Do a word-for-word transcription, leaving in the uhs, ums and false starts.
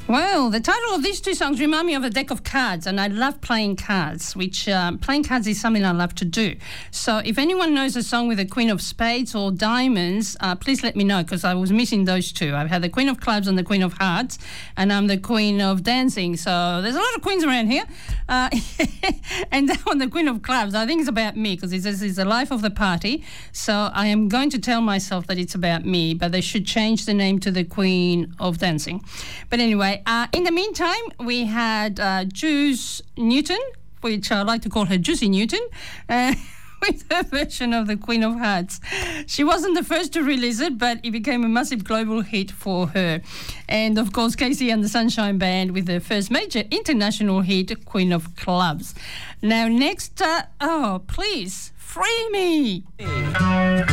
Well, the title of these two songs remind me of a deck of cards, and I love playing cards, which uh, playing cards is something I love to do. So if anyone knows a song with the Queen of Spades or Diamonds, uh, please let me know, because I was missing those two. I've had the Queen of Clubs and the Queen of Hearts, and I'm the Queen of Dancing. So there's a lot of queens around here. Uh, and that one, the Queen of Clubs, I think it's about me, because it says it's the life of the party. So I am going to tell myself that it's about me, but they should change the name to the Queen of Dancing. But anyway, Uh, in the meantime, we had uh, Juice Newton, which I like to call her Juicy Newton, uh, with her version of the Queen of Hearts. She wasn't the first to release it, but it became a massive global hit for her. And, of course, Casey and the Sunshine Band with their first major international hit, Queen of Clubs. Now, next, uh, oh, please, free me.